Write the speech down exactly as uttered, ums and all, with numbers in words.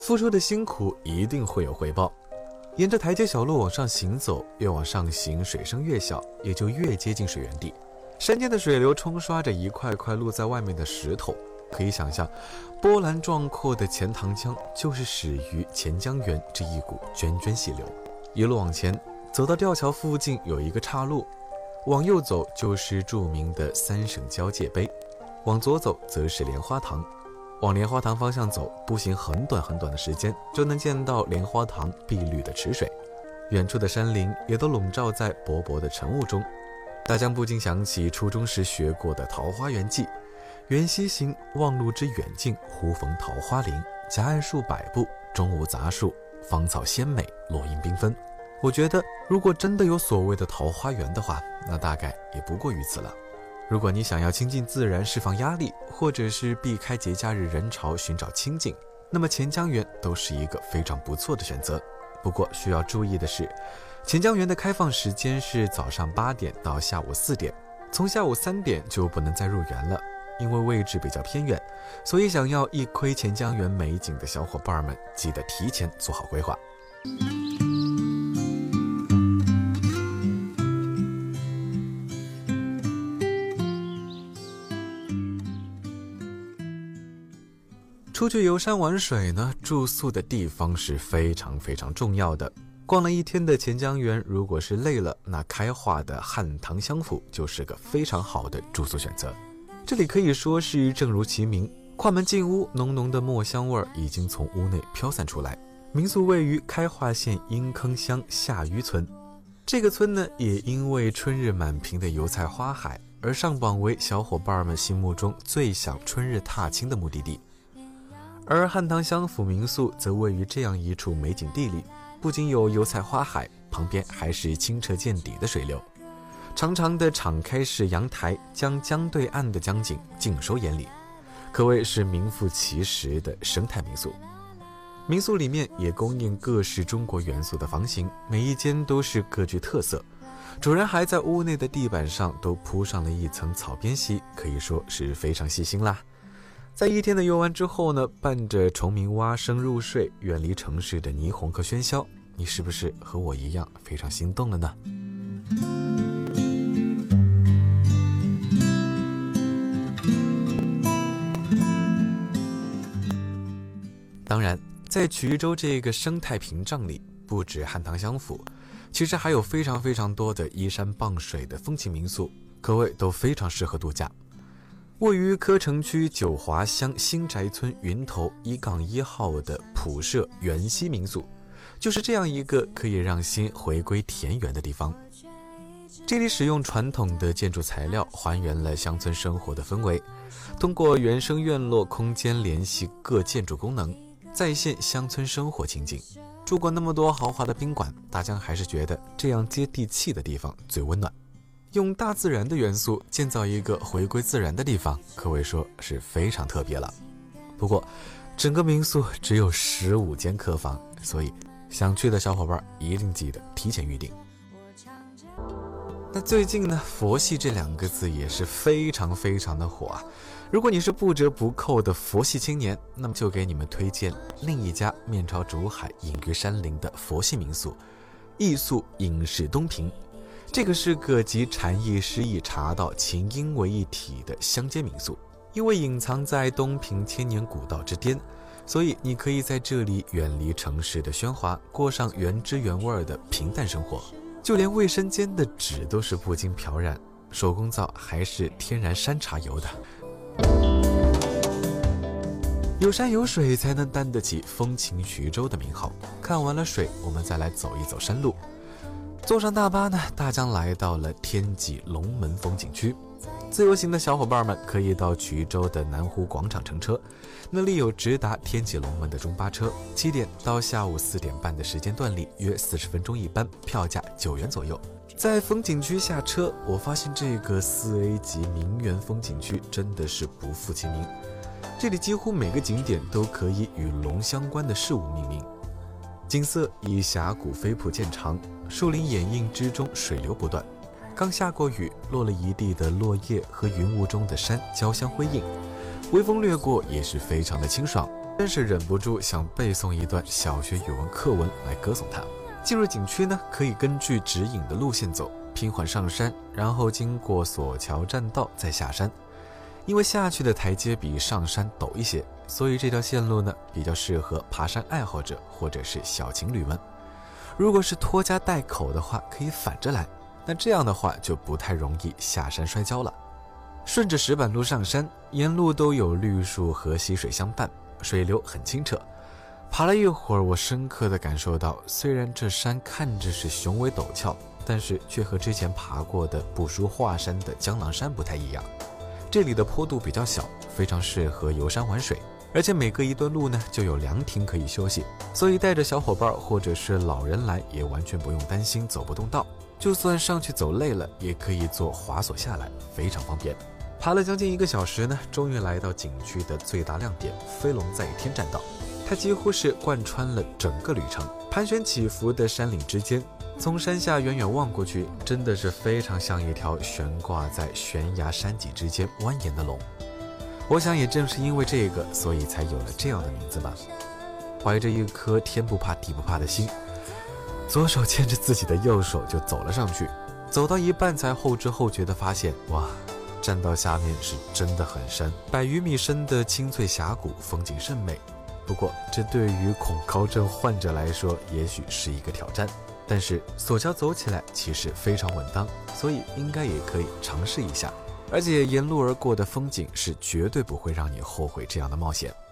付出的辛苦一定会有回报。沿着台阶小路往上行走，越往上行，水声越小，也就越接近水源地。山间的水流冲刷着一块块露在外面的石头，可以想象，波澜壮阔的钱塘江就是始于钱江源这一股涓涓细流。一路往前，走到吊桥附近有一个岔路，往右走就是著名的三省交界碑，往左走则是莲花塘。往莲花塘方向走，步行很短很短的时间，就能见到莲花塘碧绿的池水，远处的山林也都笼罩在薄薄的晨雾中。大江不禁想起初中时学过的《桃花源记》，缘溪行，望路之远近，忽逢桃花林，夹岸数百步，中无杂树，芳草鲜美，落英缤纷。我觉得如果真的有所谓的桃花源的话，那大概也不过于此了。如果你想要亲近自然释放压力，或者是避开节假日人潮寻找清静，那么钱江源都是一个非常不错的选择。不过需要注意的是，钱江源的开放时间是早上八点到下午四点，从下午三点就不能再入园了，因为位置比较偏远，所以想要一窥钱江源美景的小伙伴们，记得提前做好规划。出去游山玩水呢，住宿的地方是非常非常重要的。逛了一天的钱江源，如果是累了，那开化的汉唐香府就是个非常好的住宿选择。这里可以说是正如其名，跨门进屋，浓浓的墨香味已经从屋内飘散出来。民宿位于开化县阴坑乡下渔村，这个村呢，也因为春日满屏的油菜花海而上榜为小伙伴们心目中最想春日踏青的目的地。而汉唐香府民宿则位于这样一处美景地里，不仅有油菜花海，旁边还是清澈见底的水流，长长的敞开式阳台将江对岸的江景尽收眼里，可谓是名副其实的生态民宿。民宿里面也供应各式中国元素的房型，每一间都是各具特色，主人还在屋内的地板上都铺上了一层草编席，可以说是非常细心啦。在一天的游玩之后呢，伴着虫鸣蛙声入睡，远离城市的霓虹和喧嚣，你是不是和我一样非常心动了呢？当然，在衢州这个生态屏障里，不止汉唐香府，其实还有非常非常多的依山傍水的风情民宿，可谓都非常适合度假。位于柯城区九华乡新宅村云头一杠一号的普舍缘溪民宿，就是这样一个可以让心回归田园的地方。这里使用传统的建筑材料，还原了乡村生活的氛围，通过原生院落空间联系各建筑功能，再现乡村生活情景。住过那么多豪华的宾馆，大家还是觉得这样接地气的地方最温暖。用大自然的元素建造一个回归自然的地方，可谓说是非常特别了。不过整个民宿只有十五间客房，所以想去的小伙伴一定记得提前预定。那最近呢，佛系这两个字也是非常非常的火啊。如果你是不折不扣的佛系青年，那么就给你们推荐另一家面朝竹海隐于山林的佛系民宿艺宿隐士东平。这个是个集禅意诗意茶道琴音为一体的乡间民宿，因为隐藏在东平千年古道之巅，所以你可以在这里远离城市的喧哗，过上原汁原味的平淡生活。就连卫生间的纸都是不经漂染，手工皂还是天然山茶油的。有山有水才能担得起风情衢州的名号。看完了水，我们再来走一走山路。坐上大巴呢，大江来到了天济龙门风景区。自由行的小伙伴们可以到衢州的南湖广场乘车，那里有直达天济龙门的中巴车，七点到下午四点半的时间段里，约四十分钟一班，票价九元左右。在风景区下车，我发现这个四 A 级名园风景区真的是不负其名，这里几乎每个景点都可以与龙相关的事物命名。景色以峡谷飞瀑见长，树林掩映之中，水流不断。刚下过雨，落了一地的落叶和云雾中的山交相辉映，微风掠过也是非常的清爽。 真是忍不住想背诵一段小学语文课文来歌颂它。进入景区呢，可以根据指引的路线走，平缓上山，然后经过索桥栈道再下山。因为下去的台阶比上山陡一些，所以这条线路呢比较适合爬山爱好者或者是小情侣们。如果是拖家带口的话，可以反着来，那这样的话就不太容易下山摔跤了。顺着石板路上山，沿路都有绿树和溪水相伴，水流很清澈。爬了一会儿，我深刻地感受到，虽然这山看着是雄伟陡峭，但是却和之前爬过的不输华山的江郎山不太一样。这里的坡度比较小，非常适合游山玩水，而且每隔一段路呢就有凉亭可以休息，所以带着小伙伴或者是老人来也完全不用担心走不动道。就算上去走累了，也可以坐滑索下来，非常方便。爬了将近一个小时呢，终于来到景区的最大亮点——飞龙在天栈道。它几乎是贯穿了整个旅程，盘旋起伏的山岭之间，从山下远远望过去，真的是非常像一条悬挂在悬崖山脊之间蜿蜒的龙。我想也正是因为这个，所以才有了这样的名字吧。怀着一颗天不怕地不怕的心，左手牵着自己的右手就走了上去。走到一半才后知后觉地发现，哇，栈道下面是真的很深，百余米深的青翠峡谷，风景甚美。不过这对于恐高症患者来说也许是一个挑战，但是索桥走起来其实非常稳当，所以应该也可以尝试一下。而且沿路而过的风景是绝对不会让你后悔这样的冒险。